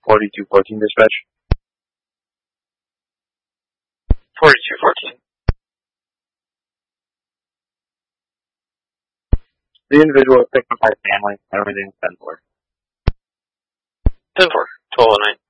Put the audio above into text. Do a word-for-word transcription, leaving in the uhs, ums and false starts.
forty-two fourteen dispatch. forty-two fourteen. The individual is picked up by family. Everything's ten four. ten four. twelve oh nine.